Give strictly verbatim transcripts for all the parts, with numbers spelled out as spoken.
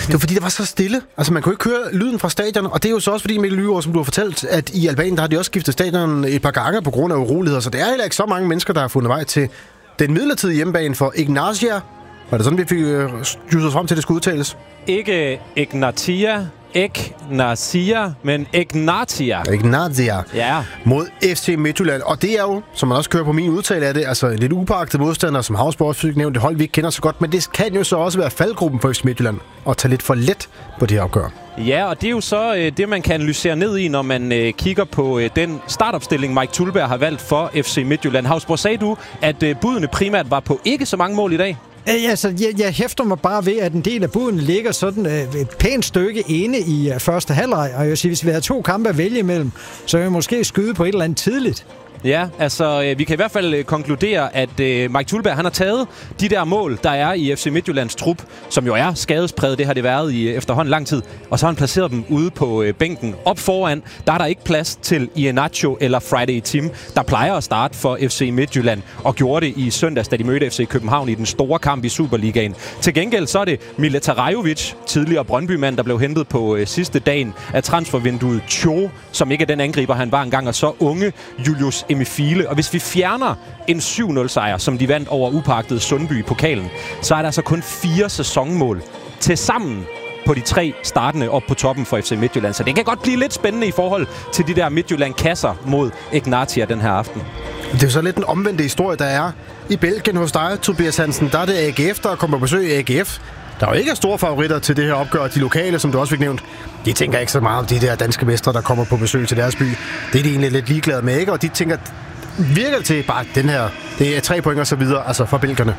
Det var fordi, det var så stille. Altså, man kunne ikke høre lyden fra stadion, og det er jo så også fordi, Mikkel Lygaard, som du har fortalt, at i Albanien, der har de også skiftet stadion et par gange på grund af uroligheder, så det er heller ikke så mange mennesker, der har fundet vej til den midlertidige hjemmebane for Ignatia. Var det sådan, vi fik øh, styret frem til, det skulle udtales? Ikke Ignatia, Ignatia, men Ignatia. Ignatia. Ja. Mod F C Midtjylland. Og det er jo, som man også kører på min udtale af det, altså en lidt upagtet modstander, som Havsborg fik nævnt, det hold, vi ikke kender så godt. Men det kan jo så også være faldgruppen for F C Midtjylland og tage lidt for let på det her opgør. Ja, og det er jo så øh, det, man kan analysere ned i, når man øh, kigger på øh, den startopstilling, Mike Thuleberg har valgt for F C Midtjylland. Havsborg, sagde du, at øh, budene primært var på ikke så mange mål i dag? Altså, jeg, jeg hæfter mig bare ved, at en del af budene ligger sådan øh, et pænt stykke inde i øh, første halvleg. Og jeg vil sige, hvis vi havde to kampe at vælge imellem, så vil vi måske skyde på et eller andet tidligt. Ja, altså øh, vi kan i hvert fald øh, konkludere, at øh, Mike Thuleberg, han har taget de der mål, der er i F C Midtjyllands trup, som jo er skadespræget, det har det været i øh, efterhånden lang tid, og så har han placeret dem ude på øh, bænken. Op foran, der er der ikke plads til Iheanacho eller Friday Tim, der plejer at starte for F C Midtjylland, og gjorde det i søndags, da de mødte F C København i den store kamp i Superligaen. Til gengæld så er det Mileta Rajovic, tidligere Brøndby-mand, der blev hentet på øh, sidste dagen af transfervinduet. Cho, som ikke er den angriber, han var engang, og så unge Julius Emifile. Og hvis vi fjerner en syv nul sejr, som de vandt over upagtede Sundby i pokalen, så er der altså kun fire sæsonmål til sammen på de tre startende op på toppen for F C Midtjylland. Så det kan godt blive lidt spændende i forhold til de der Midtjylland-kasser mod Ignatia den her aften. Det er jo så lidt en omvendte historie, der er i Belgien hos dig, Tobias Hansen. Der er det A G F, der kommer på besøg i A G F. Der er jo ikke store favoritter til det her opgør. De lokale, som du også fik nævnt, de tænker ikke så meget om de der danske mestre, der kommer på besøg til deres by. Det er de egentlig lidt ligeglade med, ikke? Og de tænker, virker det til bare den her, det er tre point og så videre, altså for belgierne.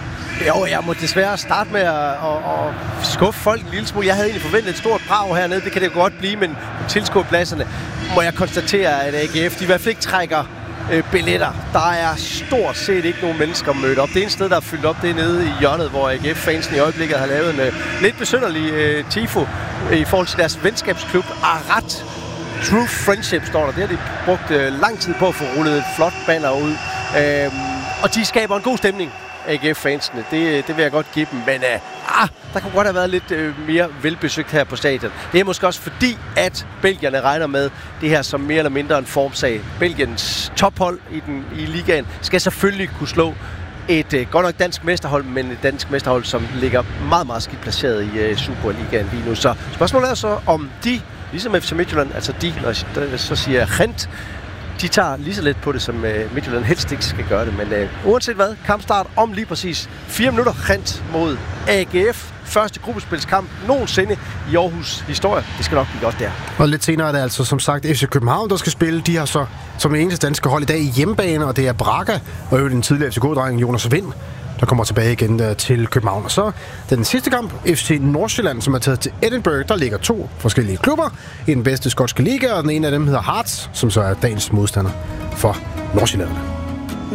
Jo, jeg må desværre starte med at, at, at skuffe folk en lille smule. Jeg havde egentlig forventet et stort brag hernede, det kan det jo godt blive, men på tilskuerpladserne må jeg konstatere, at A G F, de i hvert fald ikke trækker øh, billetter. Der er stort set ikke nogen mennesker mødt op. Det eneste sted, der er fyldt op, det er nede i hjørnet, hvor A G F-fansen i øjeblikket har lavet en øh, lidt besynderlig øh, tifo øh, i forhold til deres venskabsklub. Arat True Friendship står der. Det har de brugt øh, lang tid på at få rullet et flot banner ud. Øh, og de skaber en god stemning, A G F-fansene. Det, det vil jeg godt give dem. Men øh, ah, der kunne godt have været lidt øh, mere velbesøgt her på stadion. Det er måske også fordi, at belgierne regner med det her som mere eller mindre en formsag. Belgiens tophold i, den, i ligaen skal selvfølgelig kunne slå et øh, godt nok dansk mesterhold, men et dansk mesterhold, som ligger meget, meget skidt placeret i øh, Superligaen lige nu. Så spørgsmålet er så, om de, ligesom F C Midtjylland, altså de, når jeg så siger Gent, de tager lige så let på det, som uh, Midtjylland helst ikke skal gøre det. Men uh, uanset hvad, kampstart om lige præcis fire minutter. Gent mod A G F. Første gruppespilskamp nogensinde i Aarhus historie. Det skal nok blive godt der. Og lidt senere er det altså som sagt F C København, der skal spille. De har så som eneste danske hold i dag i hjemmebane, og det er Braga og jo den tidligere F C K-dreng Jonas Vind, der kommer tilbage igen uh, til København. Og så den sidste kamp, F C Nordsjælland, som er taget til Edinburgh. Der ligger to forskellige klubber i den bedste skotske liga, og den ene af dem hedder Hearts, som så er dagens modstander for Nordsjælland.